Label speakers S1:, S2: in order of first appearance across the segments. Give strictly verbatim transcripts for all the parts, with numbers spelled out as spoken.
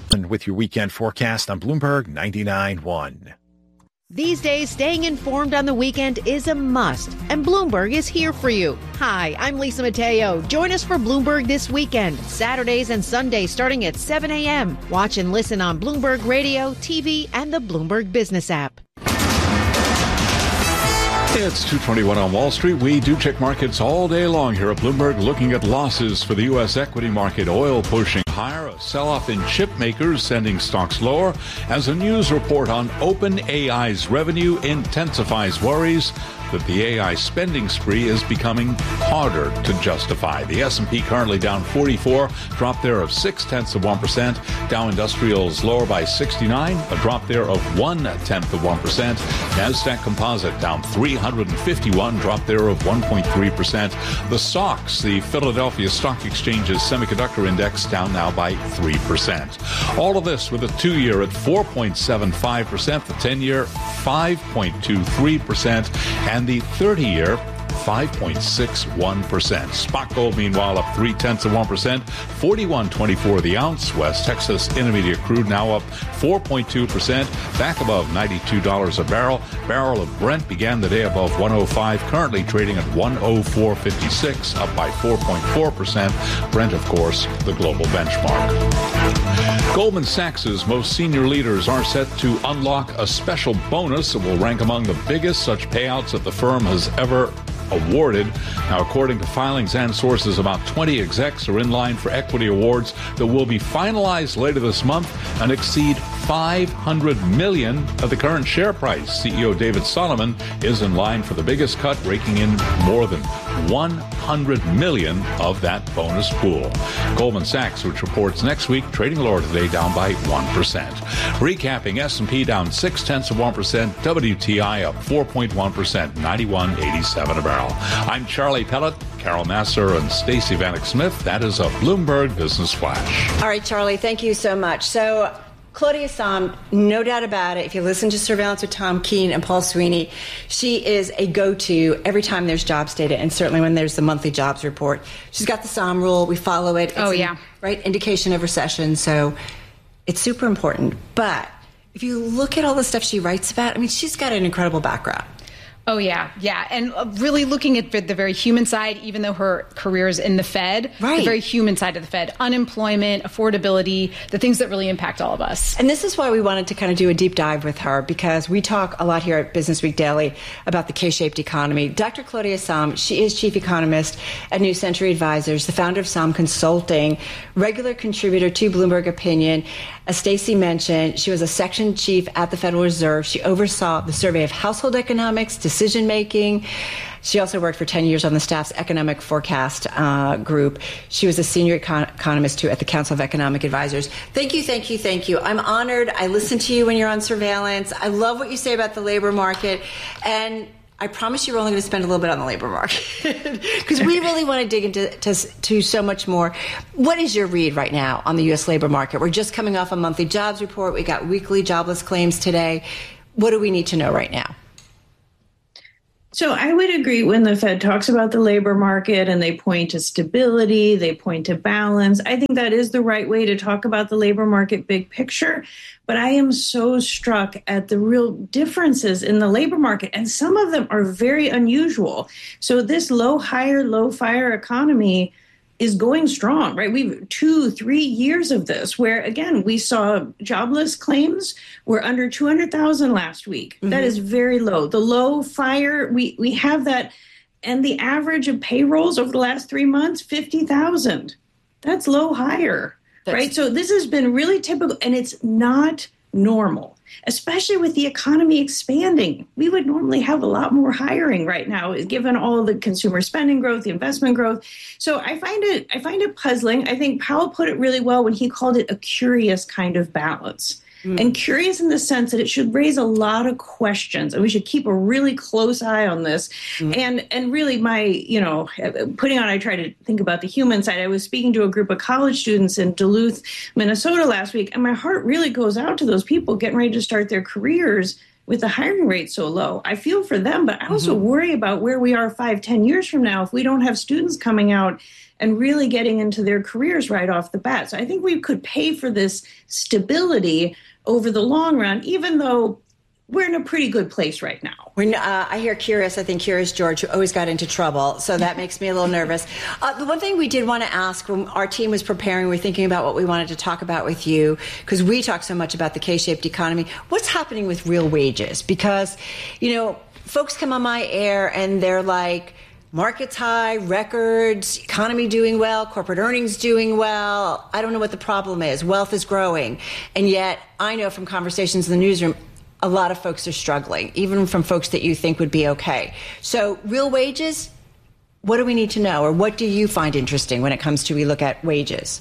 S1: And with your weekend forecast on Bloomberg ninety-nine point one.
S2: These days, staying informed on the weekend is a must, and Bloomberg is here for you. Hi, I'm Lisa Mateo. Join us for Bloomberg This Weekend, Saturdays and Sundays starting at seven a.m. Watch and listen on Bloomberg Radio, T V, and the Bloomberg Business app.
S3: It's two twenty-one on Wall Street. We do check markets all day long here at Bloomberg, looking at losses for the U S equity market. Oil pushing higher, a sell-off in chip makers sending stocks lower as a news report on OpenAI's revenue intensifies worries that the A I spending spree is becoming harder to justify. The S and P currently down forty-four, drop there of six-tenths of one percent. Dow Industrials lower by sixty-nine, a drop there of one-tenth of one percent. NASDAQ Composite down three hundred fifty-one, drop there of one point three percent. The S O X, the Philadelphia Stock Exchange's semiconductor index, down now by three percent. All of this with a two-year at four point seven five percent, the ten-year five point two three percent, and the thirty-year five point six one percent. Spot gold, meanwhile, up three-tenths of one percent, forty-one twenty-four the ounce. West Texas Intermediate crude now up four point two percent, back above ninety-two dollars a barrel. Barrel of Brent began the day above one oh five, currently trading at one oh four fifty-six, up by four point four percent. Brent, of course, the global benchmark. Goldman Sachs's most senior leaders are set to unlock a special bonus that will rank among the biggest such payouts that the firm has ever awarded. Now, according to filings and sources, about twenty execs are in line for equity awards that will be finalized later this month and exceed five hundred million dollars of the current share price. C E O David Solomon is in line for the biggest cut, raking in more than one hundred million dollars of that bonus pool. Goldman Sachs, which reports next week, trading lower today, down by one percent. Recapping, S and P down six-tenths of one percent, W T I up four point one percent, ninety-one eighty-seven a barrel. I'm Charlie Pellet, Carol Nasser, and Stacey Vanek Smith. That is a Bloomberg Business Flash.
S4: All right, Charlie, thank you so much. So, Claudia Sahm, no doubt about it, if you listen to Surveillance with Tom Keene and Paul Sweeney, she is a go-to every time there's jobs data, and certainly when there's the monthly jobs report. She's got the Sahm rule. We follow it. It's
S5: oh, yeah.
S4: An, right, indication of recession, so it's super important. But if you look at all the stuff she writes about, I mean, she's got an incredible background.
S5: Oh, yeah. Yeah. And really looking at the very human side, even though her career is in the Fed,
S4: right.
S5: The very human side of the Fed, unemployment, affordability, the things that really impact all of us.
S4: And this is why we wanted to kind of do a deep dive with her, because we talk a lot here at Business Week Daily about the K-shaped economy. Doctor Claudia Sahm, she is chief economist at New Century Advisors, the founder of Sahm Consulting, regular contributor to Bloomberg Opinion. As Stacey mentioned, she was a section chief at the Federal Reserve. She oversaw the survey of household economics, decision-making. She also worked for ten years on the staff's economic forecast uh, group. She was a senior econ- economist, too, at the Council of Economic Advisors. Thank you, thank you, thank you. I'm honored. I listen to you when you're on surveillance. I love what you say about the labor market. And I promise you we're only going to spend a little bit on the labor market because we really want to dig into to, to so much more. What is your read right now on the U S labor market? We're just coming off a monthly jobs report. We got weekly jobless claims today. What do we need to know right now?
S6: So I would agree when the Fed talks about the labor market and they point to stability, they point to balance. I think that is the right way to talk about the labor market big picture. But I am so struck at the real differences in the labor market, and some of them are very unusual. So this low hire, low fire economy is going strong, right? We've two, three years of this where, again, we saw jobless claims were under two hundred thousand last week. Mm-hmm. That is very low. The low fire, we, we have that. And the average of payrolls over the last three months, fifty thousand. That's low hire, That's- right? So this has been really typical, and it's not normal, especially with the economy expanding. We would normally have a lot more hiring right now, given all the consumer spending growth, the investment growth. So I find it, I find it puzzling. I think Powell put it really well when he called it a curious kind of balance. Mm. And curious in the sense that it should raise a lot of questions, and we should keep a really close eye on this. Mm. And and really, my, you know, putting on, I try to think about the human side. I was speaking to a group of college students in Duluth, Minnesota last week, and my heart really goes out to those people getting ready to start their careers with the hiring rate so low. I feel for them, but I also mm-hmm. worry about where we are five, ten years from now if we don't have students coming out and really getting into their careers right off the bat. So I think we could pay for this stability over the long run, even though we're in a pretty good place right now.
S4: When uh, I hear Curious, I think Curious George, who always got into trouble. So that makes me a little nervous. Uh, the one thing we did want to ask when our team was preparing, we were thinking about what we wanted to talk about with you, because we talk so much about the K-shaped economy. What's happening with real wages? Because, you know, folks come on my air and they're like, markets high, records, economy doing well, corporate earnings doing well. I don't know what the problem is. Wealth is growing. And yet I know from conversations in the newsroom, a lot of folks are struggling, even from folks that you think would be okay. So real wages, what do we need to know? Or what do you find interesting when it comes to we look at wages?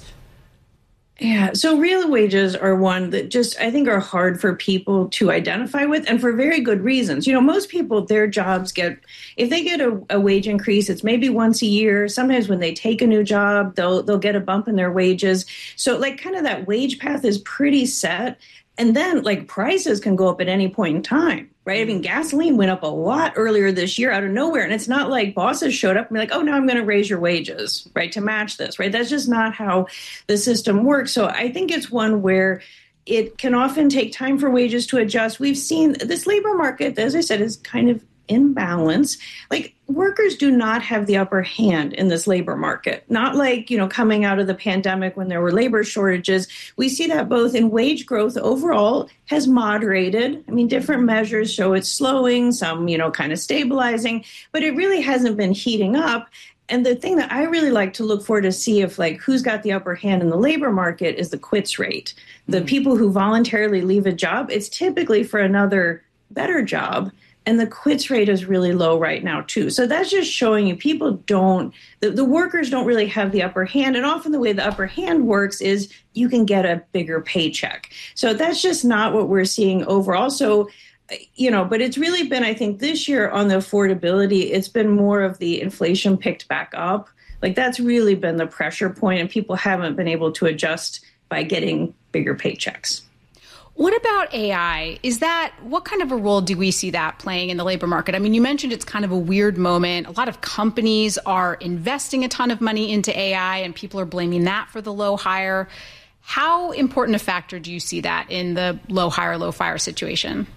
S6: Yeah, so real wages are one that just, I think, are hard for people to identify with, and for very good reasons. You know, most people, their jobs get, if they get a, a wage increase, it's maybe once a year. Sometimes when they take a new job, they'll they'll get a bump in their wages. So like kind of that wage path is pretty set. And then like prices can go up at any point in time, right? I mean, gasoline went up a lot earlier this year out of nowhere. And it's not like bosses showed up and be like, oh, now I'm going to raise your wages, right, to match this, right? That's just not how the system works. So I think it's one where it can often take time for wages to adjust. We've seen this labor market, as I said, is kind of imbalance. Like workers do not have the upper hand in this labor market. Not like, you know, coming out of the pandemic when there were labor shortages. We see that both in wage growth overall has moderated. I mean, different measures show it's slowing, some, you know, kind of stabilizing, but it really hasn't been heating up. And the thing that I really like to look for to see if like who's got the upper hand in the labor market is the quits rate. The mm-hmm. people who voluntarily leave a job, it's typically for another better job. And the quits rate is really low right now, too. So that's just showing you people don't, the, the workers don't really have the upper hand. And often the way the upper hand works is you can get a bigger paycheck. So that's just not what we're seeing overall. So, you know, but it's really been, I think, this year on the affordability, it's been more of the inflation picked back up. Like that's really been the pressure point, and people haven't been able to adjust by getting bigger paychecks.
S5: What about A I? Is that, what kind of a role do we see that playing in the labor market? I mean, you mentioned it's kind of a weird moment. A lot of companies are investing a ton of money into A I, and people are blaming that for the low hire. How important a factor do you see that in the low hire, low fire situation?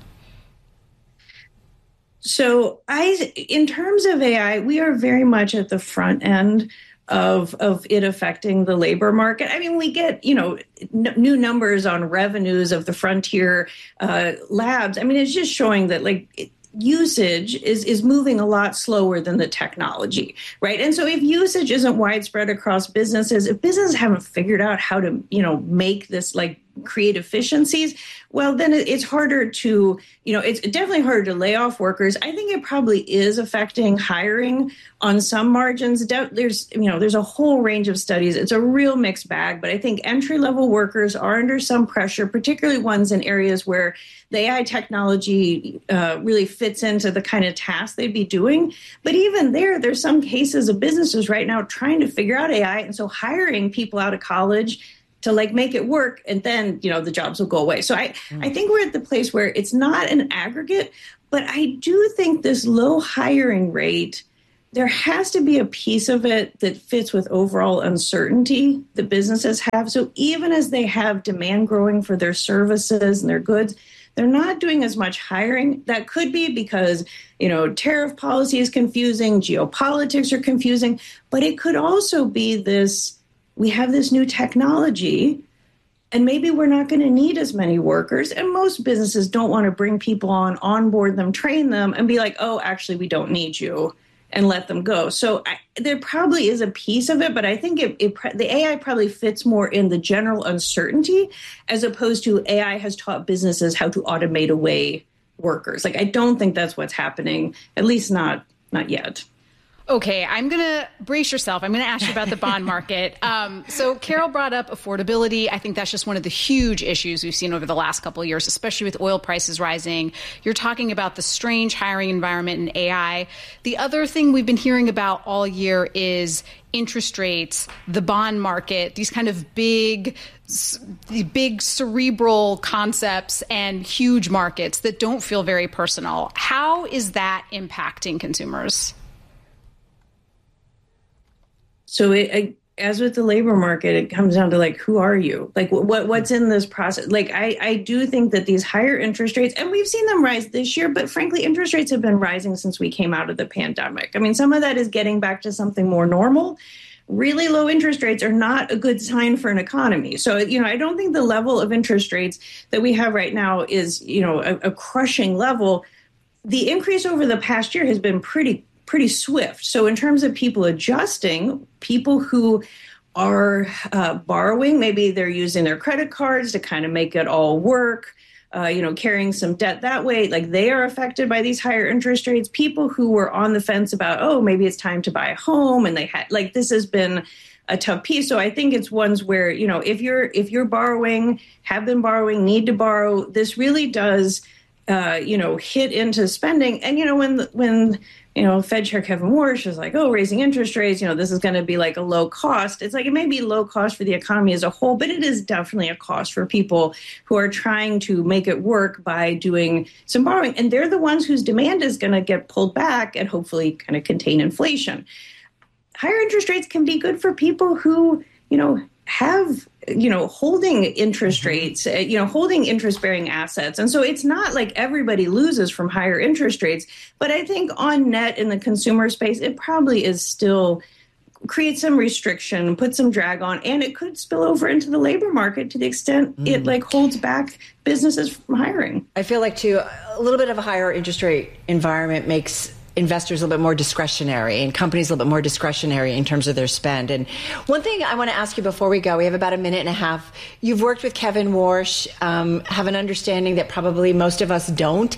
S5: So I, in terms of A I, we are very much at the front end of of it affecting the labor market. I mean, we get, you know, n- new numbers on revenues of the frontier uh, labs. I mean, it's just showing that like it, usage is is moving a lot slower than the technology, right? And so if usage isn't widespread across businesses, if businesses haven't figured out how to, you know, make this like create efficiencies, well, then it's harder to, you know, it's definitely harder to lay off workers. I think it probably is affecting hiring on some margins. There's, you know, there's a whole range of studies. It's a real mixed bag, but I think entry-level workers are under some pressure, particularly ones in areas where the A I technology uh, really fits into the kind of tasks they'd be doing. But even there, there's some cases of businesses right now trying to figure out A I. And so hiring people out of college to like make it work, and then, you know, the jobs will go away. So I, mm. I think we're at the place where it's not an aggregate, but I do think this low hiring rate, there has to be a piece of it that fits with overall uncertainty that businesses have. So even as they have demand growing for their services and their goods, they're not doing as much hiring. That could be because, you know, tariff policy is confusing, geopolitics are confusing, but it could also be this, we have this new technology, and maybe we're not going to need as many workers. And most businesses don't want to bring people on, onboard them, train them, and be like, oh, actually, we don't need you, and let them go. So I, there probably is a piece of it, but I think it, it, the A I probably fits more in the general uncertainty, as opposed to A I has taught businesses how to automate away workers. Like, I don't think that's what's happening, at least not not yet.
S7: Okay, I'm going to brace yourself. I'm going to ask you about the bond market. Um, so Carol brought up affordability. I think that's just one of the huge issues we've seen over the last couple of years, especially with oil prices rising. You're talking about the strange hiring environment in A I. The other thing we've been hearing about all year is interest rates, the bond market, these kind of big, the big cerebral concepts and huge markets that don't feel very personal. How is that impacting consumers?
S5: So it, as with the labor market, it comes down to like, who are you? Like what what's in this process? Like I, I do think that these higher interest rates, and we've seen them rise this year, but frankly, interest rates have been rising since we came out of the pandemic. I mean, some of that is getting back to something more normal. Really low interest rates are not a good sign for an economy. So, you know, I don't think the level of interest rates that we have right now is, you know, a, a crushing level. The increase over the past year has been pretty pretty swift. So in terms of people adjusting, people who are uh, borrowing, maybe they're using their credit cards to kind of make it all work, uh, you know, carrying some debt that way, like they are affected by these higher interest rates. People who were on the fence about, oh, maybe it's time to buy a home, and they had, like, this has been a tough piece. So I think it's ones where, you know, if you're if you're borrowing, have been borrowing, need to borrow, this really does, uh, you know, hit into spending. And, you know, when when you know, Fed Chair Kevin Warsh is like, oh, raising interest rates, you know, this is going to be like a low cost. It's like it may be low cost for the economy as a whole, but it is definitely a cost for people who are trying to make it work by doing some borrowing. And they're the ones whose demand is going to get pulled back and hopefully kind of contain inflation. Higher interest rates can be good for people who, you know, have, you know, holding interest rates, uh, you know, holding interest bearing assets. And so it's not like everybody loses from higher interest rates. But I think on net in the consumer space, it probably is still creates some restriction, put some drag on, and it could spill over into the labor market to the extent mm. it like holds back businesses from hiring.
S4: I feel like too, a little bit of a higher interest rate environment makes investors a little bit more discretionary and companies a little bit more discretionary in terms of their spend. And one thing I want to ask you before we go, we have about a minute and a half. You've worked with Kevin Warsh, um, have an understanding that probably most of us don't.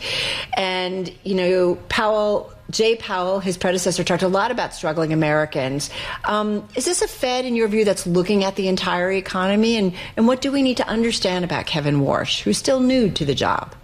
S4: And, you know, Powell, Jay Powell, his predecessor, talked a lot about struggling Americans. Um, is this a Fed, in your view, that's looking at the entire economy? And, and what do we need to understand about Kevin Warsh, who's still new to the job?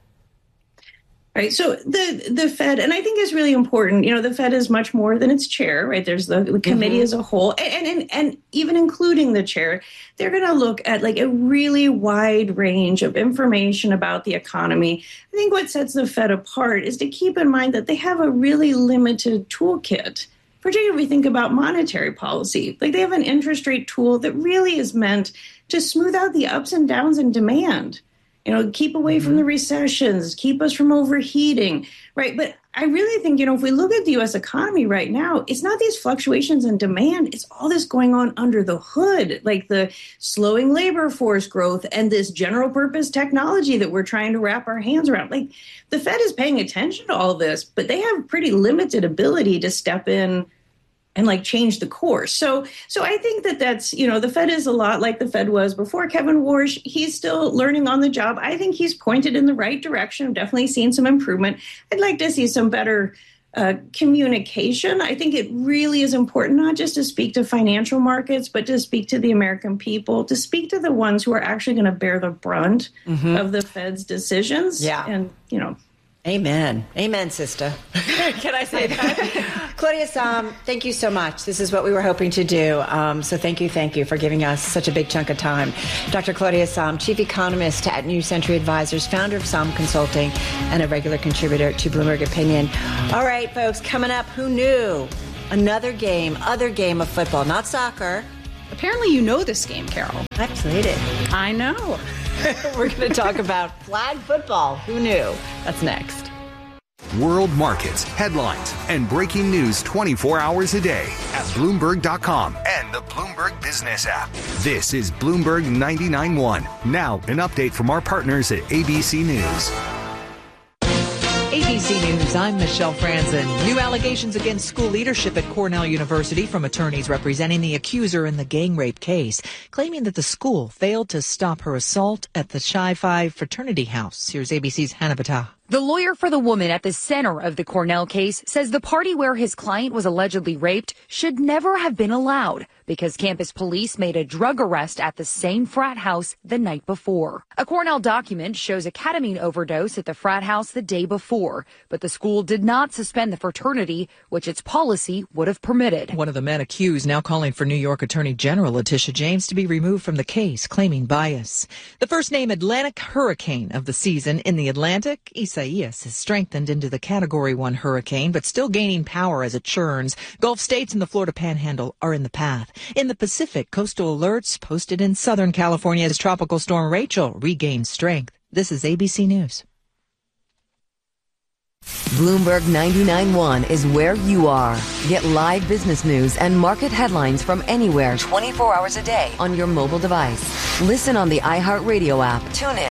S5: Right. So the the Fed, and I think is really important, you know, the Fed is much more than its chair, right? There's the, the committee mm-hmm. as a whole, and, and, and even including the chair, they're going to look at like a really wide range of information about the economy. I think what sets the Fed apart is to keep in mind that they have a really limited toolkit, particularly if we think about monetary policy. Like they have an interest rate tool that really is meant to smooth out the ups and downs in demand. You know, keep away from the recessions, keep us from overheating, right? But I really think, you know, if we look at the U S economy right now, it's not these fluctuations in demand. It's all this going on under the hood, like the slowing labor force growth and this general purpose technology that we're trying to wrap our hands around. Like the Fed is paying attention to all this, but they have pretty limited ability to step in and like change the course. So so I think that that's, you know, the Fed is a lot like the Fed was before Kevin Warsh. He's still learning on the job. I think he's pointed in the right direction. I've definitely seen some improvement. I'd like to see some better uh, communication. I think it really is important not just to speak to financial markets, but to speak to the American people, to speak to the ones who are actually going to bear the brunt mm-hmm. of the Fed's decisions.
S4: Yeah.
S5: And, you know,
S4: Amen. Amen, sister. Can I say that? Claudia Sahm, thank you so much. This is what we were hoping to do. Um, so thank you, thank you for giving us such a big chunk of time. Doctor Claudia Sahm, Chief Economist at New Century Advisors, founder of Sahm Consulting, and a regular contributor to Bloomberg Opinion. All right, folks, coming up, who knew? Another game, other game of football, not soccer.
S7: Apparently you know this game, Carol.
S4: I played it.
S7: I know.
S4: We're going to talk about flag football. Who knew? That's next.
S8: World markets, headlines, and breaking news twenty-four hours a day at Bloomberg dot com and the Bloomberg Business app. This is Bloomberg ninety-nine point one. Now, an update from our partners at A B C News.
S9: A B C News, I'm Michelle Franzen. New allegations against school leadership at Cornell University from attorneys representing the accuser in the gang rape case, claiming that the school failed to stop her assault at the Chi Phi fraternity house. Here's A B C's Hannah Battah.
S10: The lawyer for the woman at the center of the Cornell case says the party where his client was allegedly raped should never have been allowed because campus police made a drug arrest at the same frat house the night before. A Cornell document shows a ketamine overdose at the frat house the day before, but the school did not suspend the fraternity, which its policy would have permitted.
S9: One of the men accused now calling for New York Attorney General Letitia James to be removed from the case, claiming bias. The first-name Atlantic hurricane of the season in the Atlantic, Isaias, has strengthened into the Category one hurricane, but still gaining power as it churns. Gulf states and the Florida Panhandle are in the path. In the Pacific, coastal alerts posted in Southern California as Tropical Storm Rachel regains strength. This is A B C News.
S11: Bloomberg ninety-nine point one is where you are. Get live business news and market headlines from anywhere twenty-four hours a day on your mobile device. Listen on the iHeartRadio app, tune in,